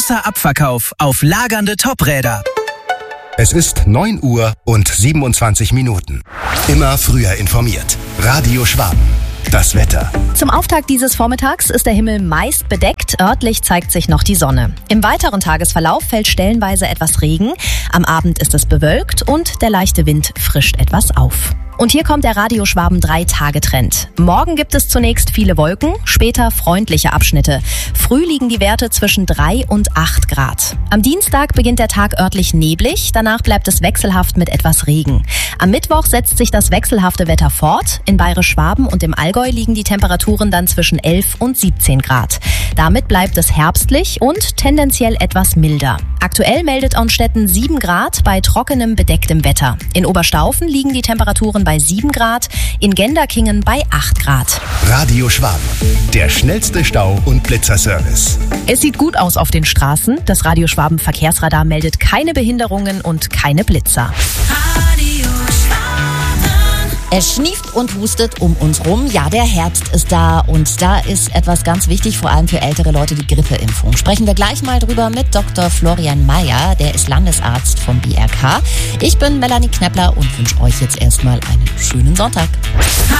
Großer Abverkauf auf lagernde Topräder. Es ist 9 Uhr und 27 Minuten. Immer früher informiert. Radio Schwaben. Das Wetter. Zum Auftakt dieses Vormittags ist der Himmel meist bedeckt. Örtlich zeigt sich noch die Sonne. Im weiteren Tagesverlauf fällt stellenweise etwas Regen. Am Abend ist es bewölkt und der leichte Wind frischt etwas auf. Und hier kommt der Radio Schwaben 3-Tage-Trend. Morgen gibt es zunächst viele Wolken, später freundliche Abschnitte. Früh liegen die Werte zwischen 3 und 8 Grad. Am Dienstag beginnt der Tag örtlich neblig, danach bleibt es wechselhaft mit etwas Regen. Am Mittwoch setzt sich das wechselhafte Wetter fort. In Bayerisch-Schwaben und im Allgäu liegen die Temperaturen dann zwischen 11 und 17 Grad. Damit bleibt es herbstlich und tendenziell etwas milder. Aktuell meldet Onstetten 7 Grad bei trockenem, bedecktem Wetter. In Oberstaufen liegen die Temperaturen bei 7 Grad, in Genderkingen bei 8 Grad. Radio Schwaben, der schnellste Stau- und Blitzerservice. Es sieht gut aus auf den Straßen. Das Radio Schwaben Verkehrsradar meldet keine Behinderungen und keine Blitzer. Radio Schwaben. Es schnieft und hustet um uns rum. Ja, der Herbst ist da und da ist etwas ganz wichtig, vor allem für ältere Leute, die Grippeimpfung. Sprechen wir gleich mal drüber mit Dr. Florian Mayer, der ist Landesarzt vom BRK. Ich bin Melanie Knäppler und wünsche euch jetzt erstmal einen schönen Sonntag.